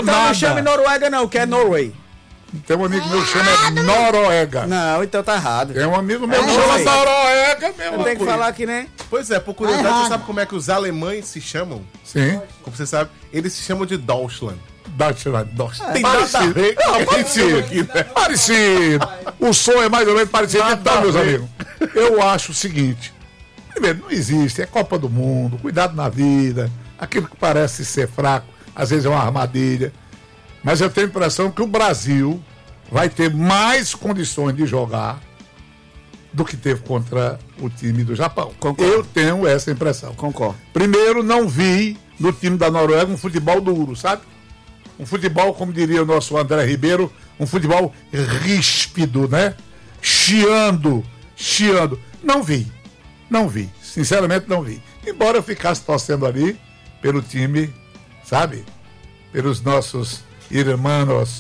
Então nada. não chame Noruega não, que é Norway. Tem um amigo meu que chama Noruega. Não, então tá errado. Tem um amigo meu que Norway. chama Noruega, meu Eu tenho que falar que nem... Pois é, por curiosidade, você sabe como é que os alemães se chamam? Sim. Como você sabe, eles se chamam de Deutschland. Deutschland. Tem nada a ver com o que a gente chama aqui, né? Parecido. O som é mais ou menos parecido. Então, meus amigos, eu acho o seguinte. Primeiro, não existe. É Copa do Mundo. Cuidado na vida. Aquilo que parece ser fraco, às vezes é uma armadilha. Mas eu tenho a impressão que o Brasil vai ter mais condições de jogar do que teve contra o time do Japão. Concordo. Eu tenho essa impressão. Concordo. Primeiro, não vi no time da Noruega um futebol duro, sabe? Um futebol, como diria o nosso André Ribeiro, um futebol ríspido, né? Chiando. Não vi. Sinceramente, não vi. Embora eu ficasse torcendo ali pelo time, sabe? Pelos nossos hermanos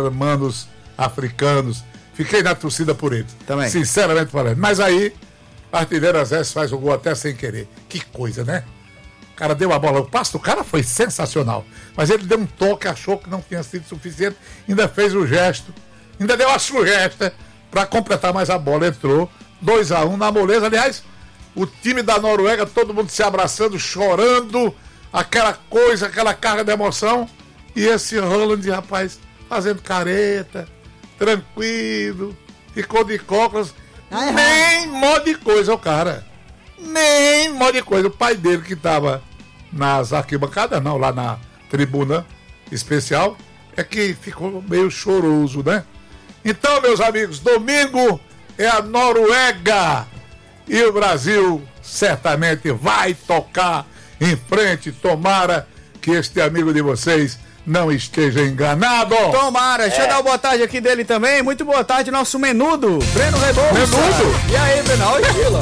africanos. Fiquei na torcida por eles. Também. Sinceramente falando. Mas aí, artilheiro às vezes faz o gol até sem querer. Que coisa, né? O cara deu a bola. O passe do cara foi sensacional. Mas ele deu um toque, achou que não tinha sido suficiente. Ainda fez o gesto. Ainda deu a sugesta para completar mais a bola. Entrou 2-1 na moleza. Aliás, o time da Noruega, todo mundo se abraçando, chorando. Aquela coisa, aquela carga de emoção. E esse Haaland, rapaz, fazendo careta, tranquilo, ficou de cócoras. Nem mó de coisa o cara. Nem mó de coisa. O pai dele que estava nas arquibancadas, não, lá na tribuna especial, é que ficou meio choroso, né? Então, meus amigos, domingo é a Noruega e o Brasil certamente vai tocar em frente. Tomara que este amigo de vocês não esteja enganado. Tomara, deixa eu dar uma boa tarde aqui dele também. Muito boa tarde, nosso menudo, Breno Rebouça. Menudo? E aí, Breno? Olha aquilo.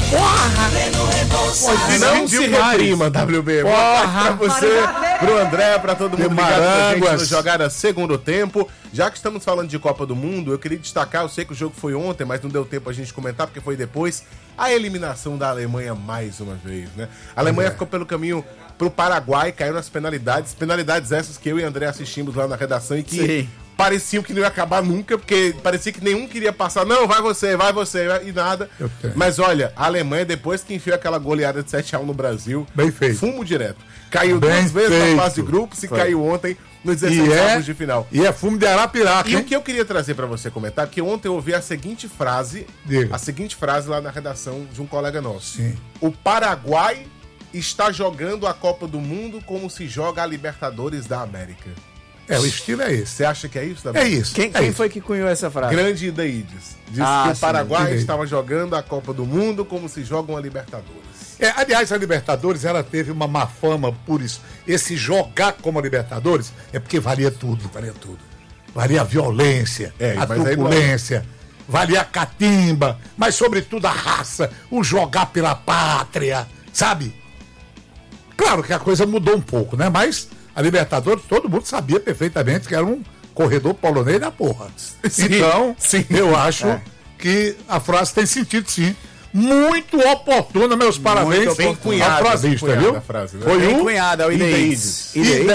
Não se reprima, WB. Boa tarde pra você, pro André, pra todo mundo ligado com a gente no Jogada Segundo Tempo. Já que estamos falando de Copa do Mundo, eu queria destacar, eu sei que o jogo foi ontem, mas não deu tempo a gente comentar, porque foi depois, a eliminação da Alemanha mais uma vez, né? A Alemanha ficou pelo caminho pro Paraguai, caiu nas penalidades essas que eu e André assistimos lá na redação e que pareciam que não ia acabar nunca, porque parecia que nenhum queria passar. Não, vai você, e nada. Mas olha, a Alemanha, depois que enfiou aquela goleada de 7-1 no Brasil, bem feito. Fumo direto. Caiu duas vezes na fase de grupos e caiu ontem nos 16 de final. E é fumo de Arapiraca. E o que eu queria trazer pra você comentar, que ontem eu ouvi a seguinte frase, lá na redação de um colega nosso. Sim. O Paraguai está jogando a Copa do Mundo como se joga a Libertadores da América. O estilo é esse. Você acha que é isso, Davi? É isso. Quem foi que cunhou essa frase? Grande Ideides. Disse que o Paraguai estava jogando a Copa do Mundo como se joga uma Libertadores. Aliás, a Libertadores, ela teve uma má fama por isso. Esse jogar como a Libertadores é porque valia tudo. Valia a violência, a truculência, valia a catimba, mas sobretudo a raça, o jogar pela pátria, sabe? Claro que a coisa mudou um pouco, né? Mas a Libertadores, todo mundo sabia perfeitamente que era um corredor polonês da porra. Então, eu acho que a frase tem sentido, sim. Muito oportuna, meus parabéns. Bem cunhada, viu? A frase, né? Foi bem cunhada, é o Ideides.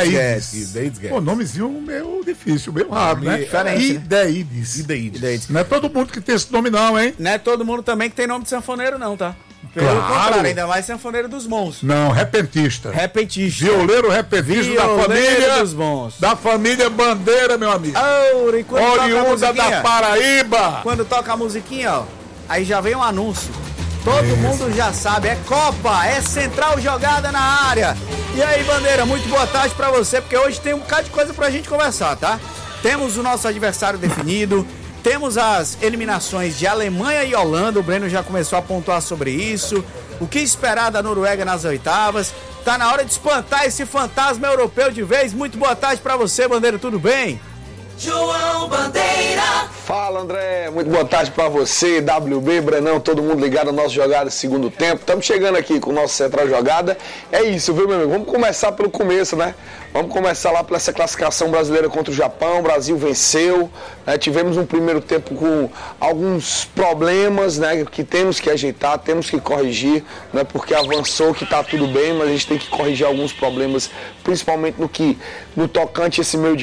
Pô, nomezinho meio difícil, meio raro, né? Diferente, Ideides. Não é todo mundo que tem esse nome, não, hein? Não é todo mundo também que tem nome de sanfoneiro, não, tá? Pelo contrário, ainda mais sanfoneiro dos bons. Não, repentista. Violeiro repentista da família dos bons. Da família Bandeira, meu amigo. Oriunda da Paraíba. Quando toca a musiquinha, ó, aí já vem um anúncio. Todo mundo já sabe, é Copa, é Central Jogada na área. E aí, Bandeira, muito boa tarde pra você, porque hoje tem um bocado de coisa pra gente conversar, tá? Temos o nosso adversário definido, temos as eliminações de Alemanha e Holanda, o Breno já começou a pontuar sobre isso. O que esperar da Noruega nas oitavas? Tá na hora de espantar esse fantasma europeu de vez. Muito boa tarde pra você, Bandeira, tudo bem? João Bandeira. Fala, André, muito boa tarde pra você, WB, Brenão, todo mundo ligado no nosso Jogada Segundo Tempo. Estamos chegando aqui com o nosso Central Jogada. É isso, viu, meu amigo? Vamos começar pelo começo, né? Vamos começar lá pela essa classificação brasileira contra o Japão. O Brasil venceu, né? Tivemos um primeiro tempo com alguns problemas, né? Que temos que ajeitar, temos que corrigir, né? Porque avançou, que tá tudo bem, mas a gente tem que corrigir alguns problemas, principalmente no tocante a esse meio de